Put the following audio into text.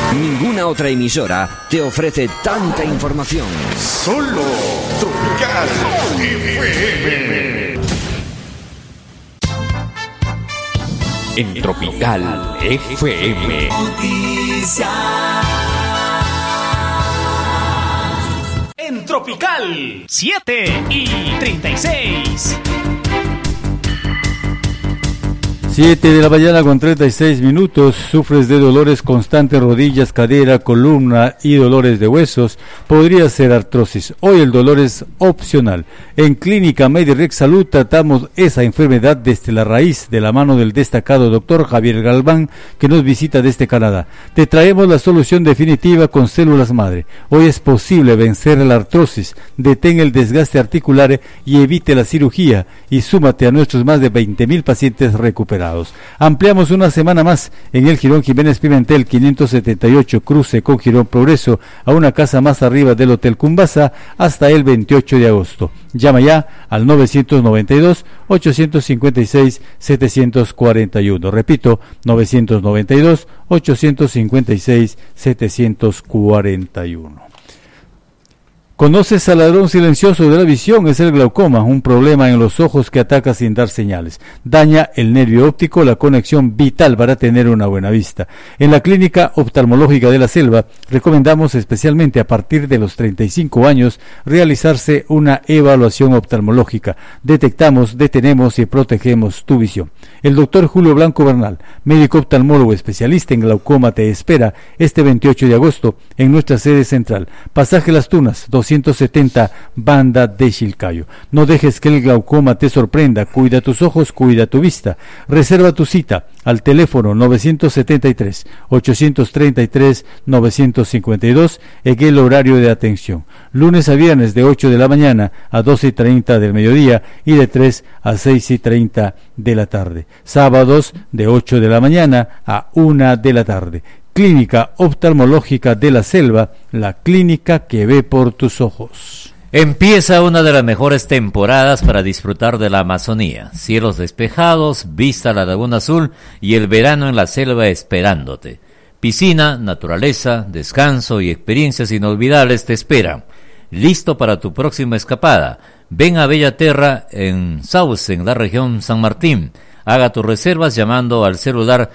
Ninguna otra emisora te ofrece tanta información. Solo Tropical FM. En Tropical FM. En Tropical 7:36. 7 de la mañana con 36 minutos. ¿Sufres de dolores constantes, rodillas, cadera, columna y dolores de huesos? Podría ser artrosis. Hoy el dolor es opcional. En Clínica Medirex Salud tratamos esa enfermedad desde la raíz, de la mano del destacado doctor Javier Galván, que nos visita desde Canadá. Te traemos la solución definitiva con células madre. Hoy es posible vencer la artrosis, detén el desgaste articular y evite la cirugía, y súmate a nuestros más de 20,000 pacientes recuperados. Ampliamos una semana más en el Girón Jiménez Pimentel 578, cruce con Girón Progreso, a una casa más arriba del Hotel Cumbasa, hasta el 28 de agosto. Llama ya al 992-856-741. Repito, 992-856-741. ¿Conoces al ladrón silencioso de la visión? Es el glaucoma, un problema en los ojos que ataca sin dar señales. Daña el nervio óptico, la conexión vital para tener una buena vista. En la Clínica Oftalmológica de la Selva recomendamos especialmente a partir de los 35 años realizarse una evaluación oftalmológica. Detectamos, detenemos y protegemos tu visión. El doctor Julio Blanco Bernal, médico oftalmólogo especialista en glaucoma, te espera este 28 de agosto en nuestra sede central, Pasaje Las Tunas, 270, Banda de Chilcayo. No dejes que el glaucoma te sorprenda. Cuida tus ojos, cuida tu vista. Reserva tu cita al teléfono 973-833-952 en el horario de atención. Lunes a viernes de 8 de la mañana a 12:30 del mediodía y de 3 a 6:30 de la tarde. Sábados de 8 de la mañana a 1 de la tarde. Clínica Oftalmológica de la Selva, la clínica que ve por tus ojos. Empieza una de las mejores temporadas para disfrutar de la Amazonía. Cielos despejados, vista a la Laguna Azul y el verano en la selva esperándote. Piscina, naturaleza, descanso y experiencias inolvidables te esperan. Listo para tu próxima escapada. Ven a Bellaterra en Sauce, en la región San Martín. Haga tus reservas llamando al celular